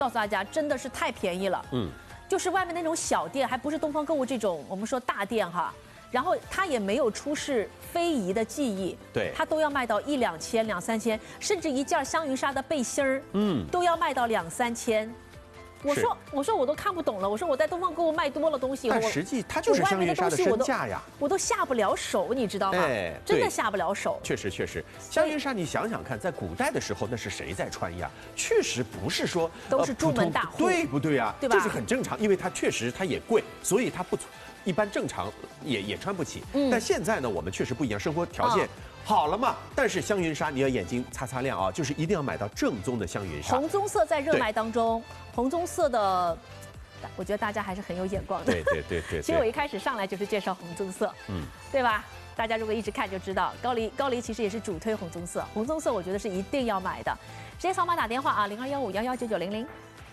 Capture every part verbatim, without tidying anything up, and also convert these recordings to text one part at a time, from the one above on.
告诉大家，真的是太便宜了。嗯，就是外面那种小店，还不是东方购物这种我们说大店哈。然后它也没有出示非遗的技艺， 对， 它都要卖到一两千、两三千，甚至一件香云纱的背心儿，嗯，都要卖到两三千。我说，我说我都看不懂了。我说我在东方购物卖多了东西， 但实际它就是香云纱的身价呀， 我都下不了手，你知道吗？哎，真的下不了手。 确实，确实，香云纱你想想看，在古代的时候，那是谁在穿呀？确实不是说都是朱门大户， 对不对呀？ 对吧？ 这是很正常，因为它确实它也贵，所以它不一般正常也也穿不起。嗯，但现在呢，我们确实不一样，生活条件。好了嘛，但是香云纱你要眼睛擦擦亮啊，就是一定要买到正宗的香云纱。 红棕色在热卖当中，红棕色的，我觉得大家还是很有眼光的。 对对对对。 其实我一开始上来就是介绍红棕色，嗯，对吧？大家如果一直看就知道，高黎高黎其实也是主推红棕色，红棕色我觉得是一定要买的。直接扫码打电话啊，零二幺五幺幺九九零零。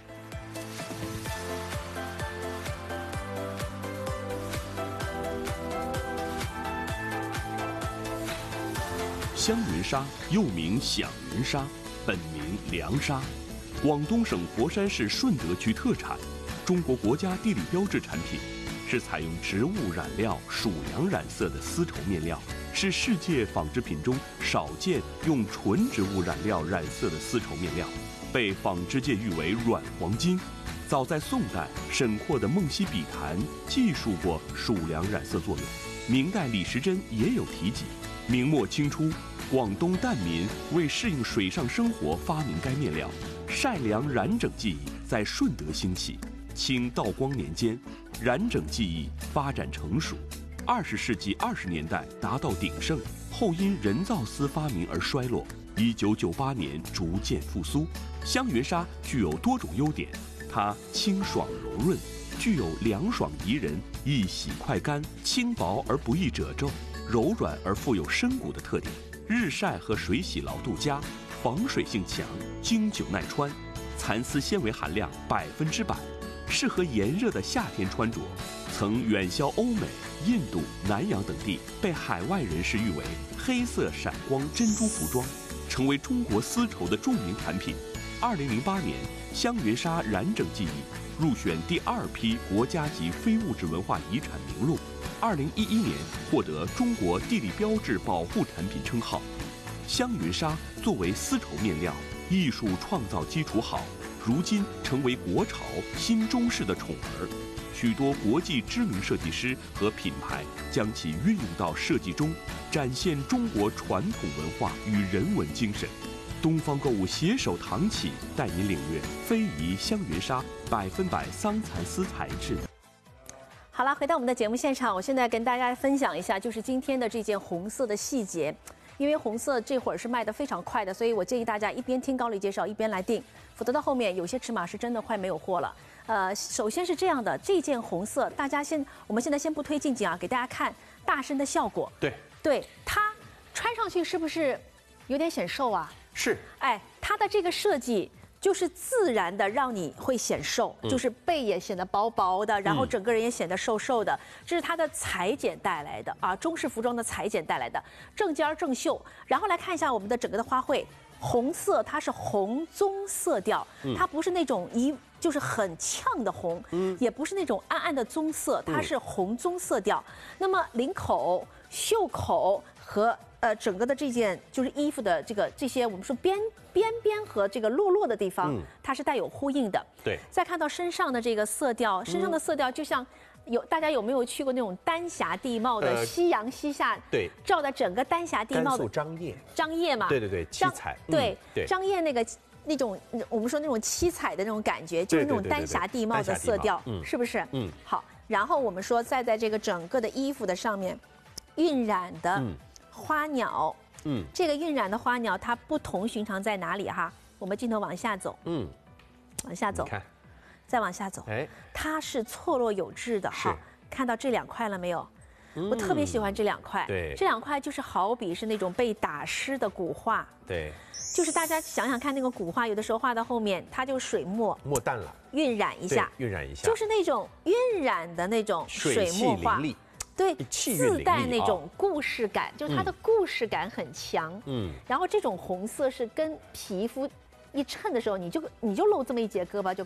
香云纱又名响云纱，本名凉纱，广东省佛山市顺德区特产，中国国家地理标志产品，是采用植物染料属羊染色的丝绸面料，是世界纺织品中少见用纯植物染料染色的丝绸面料，被纺织界誉为软黄金。早在宋代，沈括的《梦溪笔谈》记述过属梁染色作用，明代李时珍也有提及。明末清初，广东疍民为适应水上生活发明该面料，晒凉染整技艺在顺德兴起。清道光年间，染整技艺发展成熟，二十世纪二十年代达到鼎盛，后因人造丝发明而衰落。一九九八年逐渐复苏。香云纱具有多种优点，它清爽柔润，具有凉爽宜人、易洗快干、轻薄而不易褶皱、柔软而富有深骨的特点。日晒和水洗牢度佳，防水性强，经久耐穿，蚕丝纤维含量百分之百，适合炎热的夏天穿着。曾远销欧美、印度、南洋等地，被海外人士誉为黑色闪光珍珠服装，成为中国丝绸的著名产品。二零零八年，香云纱染整技艺入选第二批国家级非物质文化遗产名录。二零一一年获得中国地理标志保护产品称号。香云纱作为丝绸面料，艺术创造基础好，如今成为国潮新中式的宠儿。许多国际知名设计师和品牌将其运用到设计中，展现中国传统文化与人文精神。东方购物携手唐启，带您领略非遗香云纱百分百桑蚕丝材质的。 好了，回到我们的节目现场，我现在跟大家分享一下，就是今天的这件红色的细节。因为红色这会儿是卖得非常快的，所以我建议大家一边听高黎介绍，一边来订，否则到后面有些尺码是真的快没有货了。呃，首先是这样的，这件红色，大家先，我们现在先不推近景啊，给大家看大身的效果。 对， 对，它穿上去是不是有点显瘦啊？ 是。 哎，它的这个设计。就是自然的让你会显瘦，嗯、就是背也显得薄薄的，然后整个人也显得瘦瘦的，嗯、这是它的裁剪带来的啊，中式服装的裁剪带来的，正尖正袖。然后来看一下我们的整个的花卉，红色它是红棕色调，嗯、它不是那种一就是很呛的红，嗯、也不是那种暗暗的棕色，它是红棕色调。嗯、那么领口、袖口和呃，整个的这件就是衣服的这个这些，我们说边边边和这个落落的地方，嗯、它是带有呼应的。 对。 再看到身上的这个色调，身上的色调就像有大家有没有去过那种丹霞地貌的夕阳西下？ 对。 照的整个丹霞地貌的。 甘肃张掖。 张掖嘛。 对对对，七彩。 对对。张掖那个那种我们说那种七彩的那种感觉，就是那种丹霞地貌的色调，是不是？嗯。好，然后我们说再在这个整个的衣服的上面晕染的。嗯。花鸟，嗯，这个晕染的花鸟它不同寻常在哪里哈？我们镜头往下走，嗯，往下走， 看， 再往下走，哎，它是错落有致的哈。看到这两块了没有？嗯、我特别喜欢这两块， 对， 这两块就是好比是那种被打湿的古画， 对， 就是大家想想看，那个古画有的时候画到后面，它就水墨墨淡了， 晕染一下， 晕染一下， 就是那种晕染的那种水墨画。对，自带那种故事感，就是它的故事感很强。嗯，然后这种红色是跟皮肤一衬的时候，你就你就露这么一截胳膊就